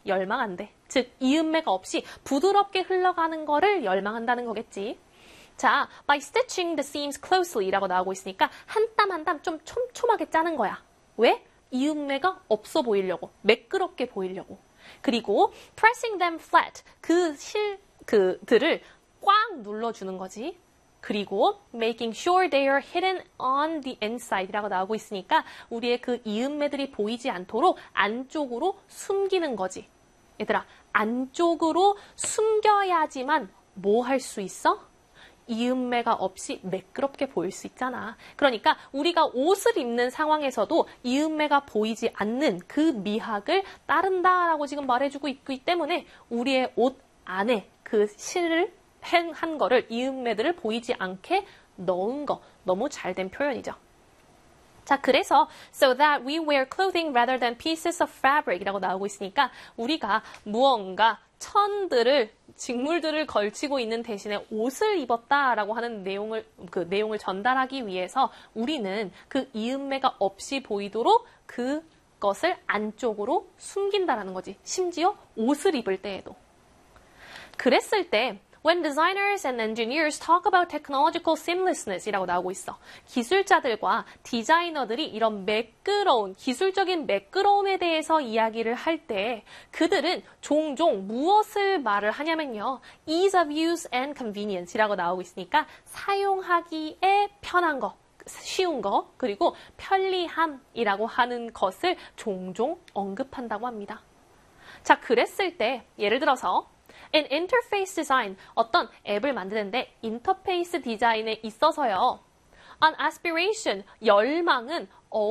열망한대. 즉, 이음매가 없이 부드럽게 흘러가는 거를 열망한다는 거겠지. 자, by stitching the seams closely 라고 나오고 있으니까 한 땀 한 땀 좀 촘촘하게 짜는 거야. 왜? 이음매가 없어 보이려고, 매끄럽게 보이려고. 그리고 pressing them flat, 그들을 꽉 눌러주는 거지. 그리고 making sure they are hidden on the inside 라고 나오고 있으니까 우리의 그 이음매들이 보이지 않도록 안쪽으로 숨기는 거지. 얘들아, 안쪽으로 숨겨야지만 뭐 할 수 있어? 이음매가 없이 매끄럽게 보일 수 있잖아. 그러니까 우리가 옷을 입는 상황에서도 이음매가 보이지 않는 그 미학을 따른다라고 지금 말해주고 있기 때문에 우리의 옷 안에 그 실을 한 거를 이음매들을 보이지 않게 넣은 거 너무 잘된 표현이죠. 자, 그래서 so that we wear clothing rather than pieces of fabric 이라고 나오고 있으니까 우리가 무언가 직물들을 걸치고 있는 대신에 옷을 입었다라고 하는 내용을 전달하기 위해서 우리는 그 이음매가 없이 보이도록 그것을 안쪽으로 숨긴다라는 거지. 심지어 옷을 입을 때에도. 그랬을 때 When designers and engineers talk about technological seamlessness 이라고 나오고 있어. 기술자들과 디자이너들이 이런 기술적인 매끄러움에 대해서 이야기를 할 때 그들은 종종 무엇을 말을 하냐면요. ease of use and convenience 이라고 나오고 있으니까 사용하기에 편한 거, 쉬운 거, 그리고 편리함이라고 하는 것을 종종 언급한다고 합니다. 자, 그랬을 때 예를 들어서 In interface design, 어떤 앱을 만드는데 인터페이스 디자인에 있어서요. An aspiration, 열망은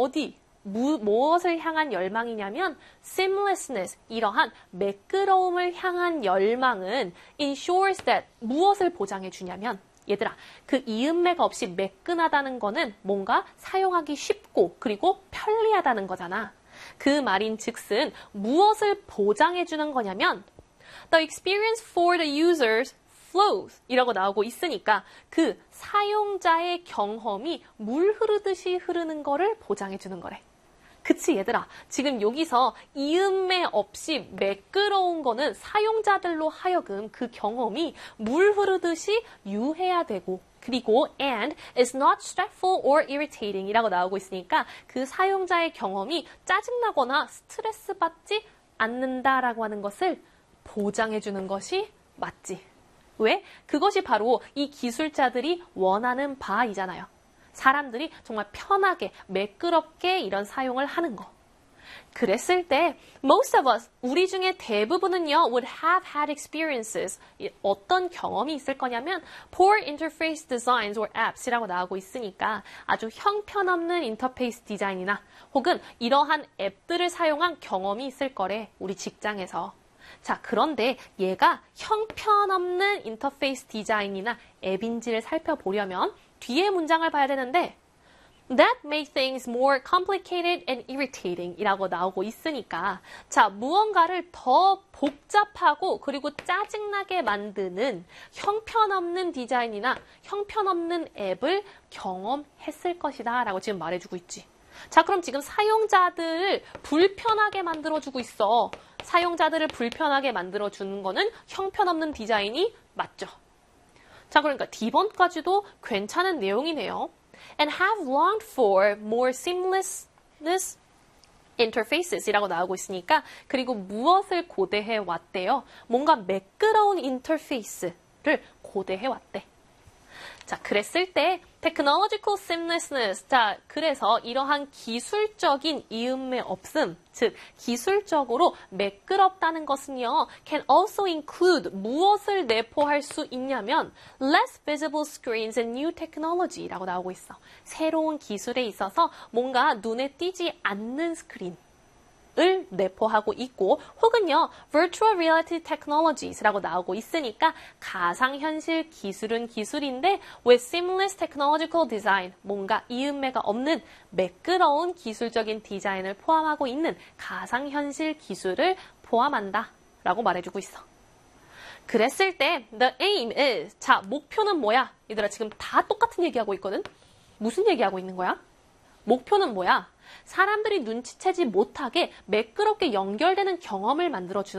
무엇을 향한 열망이냐면 seamlessness, 이러한 매끄러움을 향한 열망은 ensures that, 무엇을 보장해 주냐면 얘들아, 그 이음매가 없이 매끈하다는 거는 뭔가 사용하기 쉽고 그리고 편리하다는 거잖아. 그 말인 즉슨 무엇을 보장해 주는 거냐면 The experience for the users flows 이라고 나오고 있으니까 그 사용자의 경험이 물 흐르듯이 흐르는 거를 보장해 주는 거래. 그치 얘들아, 지금 여기서 이음매 없이 매끄러운 거는 사용자들로 하여금 그 경험이 물 흐르듯이 유해야 되고 그리고 and is not stressful or irritating 이라고 나오고 있으니까 그 사용자의 경험이 짜증나거나 스트레스 받지 않는다라고 하는 것을 보장해주는 것이 맞지. 왜? 그것이 바로 이 기술자들이 원하는 바이잖아요. 사람들이 정말 편하게, 매끄럽게 이런 사용을 하는 거. 그랬을 때 most of us, 우리 중에 대부분은요 would have had experiences. 어떤 경험이 있을 거냐면 poor interface designs or apps 이라고 나오고 있으니까 아주 형편없는 인터페이스 디자인이나 혹은 이러한 앱들을 사용한 경험이 있을 거래. 우리 직장에서. 자, 그런데 얘가 형편없는 인터페이스 디자인이나 앱인지를 살펴보려면 뒤에 문장을 봐야 되는데 That made things more complicated and irritating 이라고 나오고 있으니까 자, 무언가를 더 복잡하고 그리고 짜증나게 만드는 형편없는 디자인이나 형편없는 앱을 경험했을 것이다 라고 지금 말해주고 있지. 자, 그럼 지금 사용자들을 불편하게 만들어주고 있어. 사용자들을 불편하게 만들어주는 거는 형편없는 디자인이 맞죠. 자, 그러니까 D번까지도 괜찮은 내용이네요. And have longed for more seamlessness interfaces 이라고 나오고 있으니까 그리고 무엇을 고대해 왔대요? 뭔가 매끄러운 인터페이스를 고대해 왔대. 자, 그랬을 때 technological seamlessness. 자, 그래서 이러한 기술적인 이음매 없음, 즉 기술적으로 매끄럽다는 것은요, can also include 무엇을 내포할 수 있냐면 less visible screens and new technology라고 나오고 있어. 새로운 기술에 있어서 뭔가 눈에 띄지 않는 스크린. 을 내포하고 있고 혹은요 virtual reality technologies라고 나오고 있으니까 가상현실 기술은 기술인데 with seamless technological design 뭔가 이음매가 없는 매끄러운 기술적인 디자인을 포함하고 있는 가상현실 기술을 포함한다 라고 말해주고 있어. 그랬을 때 the aim is 자 목표는 뭐야? 얘들아 지금 다 똑같은 얘기하고 있거든? 무슨 얘기하고 있는 거야? 목표는 뭐야? 사람들이 눈치채지 못하게 매끄럽게 연결되는 경험을 만들어주는